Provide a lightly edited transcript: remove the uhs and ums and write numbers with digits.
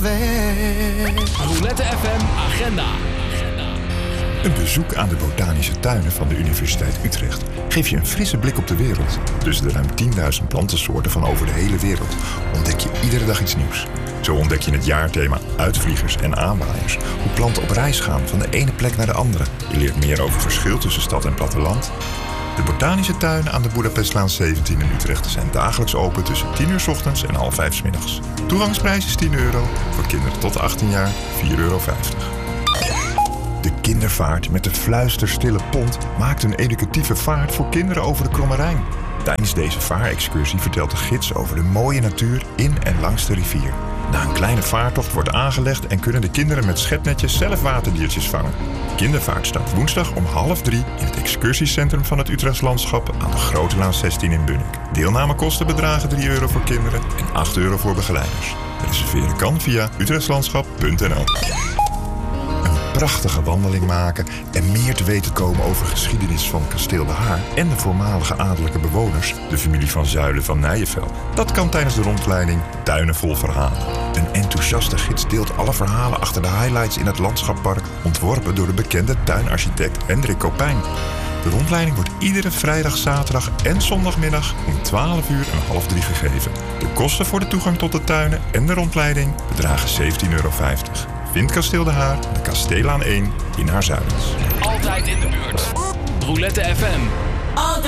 weg. Roulette FM Agenda. Een bezoek aan de botanische tuinen van de Universiteit Utrecht geeft je een frisse blik op de wereld. Tussen de ruim 10.000 plantensoorten van over de hele wereld ontdek je iedere dag iets nieuws. Zo ontdek je het jaarthema uitvliegers en aanwaaiers. Hoe planten op reis gaan van de ene plek naar de andere. Je leert meer over verschil tussen stad en platteland. De botanische tuinen aan de Boedapestlaan 17 in Utrecht zijn dagelijks open tussen 10 uur 's ochtends en 4:30 's middags. Toegangsprijs is €10. Voor kinderen tot 18 jaar €4,50. De kindervaart met de fluisterstille pont maakt een educatieve vaart voor kinderen over de Kromme Rijn. Tijdens deze vaarexcursie vertelt de gids over de mooie natuur in en langs de rivier. Na een kleine vaartocht wordt aangelegd en kunnen de kinderen met schepnetjes zelf waterdiertjes vangen. De kindervaart start woensdag om 2:30 in het excursiecentrum van het Utrechts Landschap aan de Grotelaan 16 in Bunnik. Deelnamekosten bedragen €3 voor kinderen en €8 voor begeleiders. Reserveren kan via utrechtslandschap.nl. Prachtige wandeling maken en meer te weten komen over geschiedenis van Kasteel De Haar en de voormalige adellijke bewoners, de familie van Zuilen van Nijenveld. Dat kan tijdens de rondleiding Tuinen vol verhalen. Een enthousiaste gids deelt alle verhalen achter de highlights in het landschappark, ontworpen door de bekende tuinarchitect Hendrik Kopijn. De rondleiding wordt iedere vrijdag, zaterdag en zondagmiddag om 12 uur en 2:30 gegeven. De kosten voor de toegang tot de tuinen en de rondleiding bedragen €17,50. Vind Kasteel De Haar, de Kasteelaan 1 in Haarzuilens. Altijd in de buurt. Roulette FM.